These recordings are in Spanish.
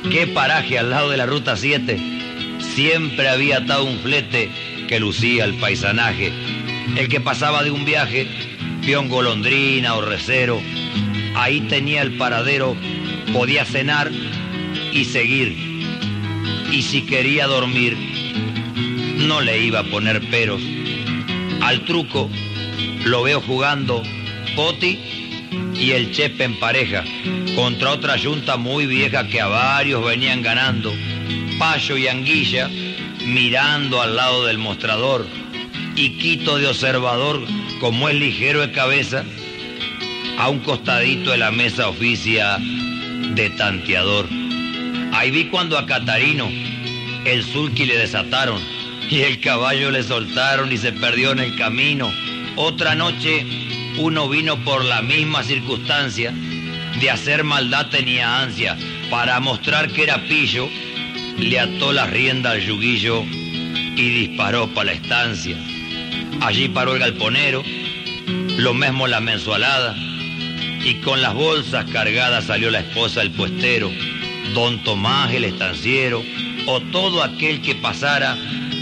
Qué paraje al lado de la ruta 7. Siempre había atado un flete que lucía el paisanaje. El que pasaba de un viaje, peón golondrina o recero, ahí tenía el paradero, podía cenar y seguir. Y si quería dormir, no le iba a poner peros. Al truco lo veo jugando Poti y el Chepe en pareja contra otra yunta muy vieja que a varios venían ganando. Payo y Anguilla mirando al lado del mostrador y Quito de observador, como es ligero de cabeza, a un costadito de la mesa oficia de tanteador. Ahí vi cuando a Catarino el sulky le desataron y el caballo le soltaron y se perdió en el camino. Otra noche uno vino por la misma circunstancia, de hacer maldad tenía ansia, para mostrar que era pillo, le ató la rienda al yuguillo y disparó para la estancia. Allí paró el galponero, lo mismo la mensualada, y con las bolsas cargadas salió la esposa del puestero, don Tomás el estanciero, o todo aquel que pasara.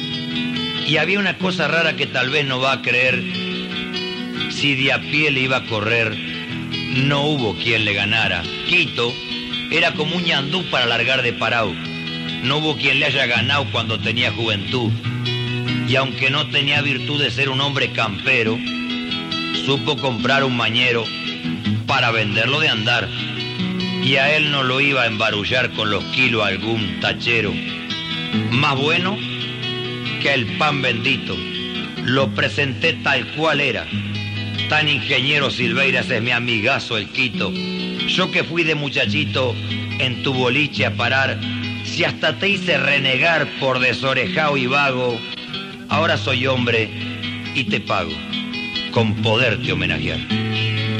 Y había una cosa rara que tal vez no va a creer: si de a pie le iba a correr, no hubo quien le ganara. Quito era como un ñandú para largar de parao. No hubo quien le haya ganado cuando tenía juventud. Y aunque no tenía virtud de ser un hombre campero, supo comprar un mañero para venderlo de andar. Y a él no lo iba a embarullar con los kilos algún tachero. Más bueno que el pan bendito, lo presenté tal cual era. Tan ingeniero Silveiras es mi amigazo el Quito. Yo que fui de muchachito en tu boliche a parar, si hasta te hice renegar por desorejao y vago, ahora soy hombre y te pago con poderte homenajear.